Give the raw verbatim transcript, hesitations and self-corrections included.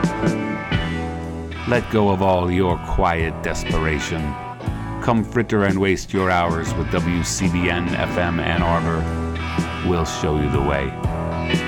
Let go of all your quiet desperation. Come fritter and waste your hours with W C B N F M Ann Arbor. We'll show you the way.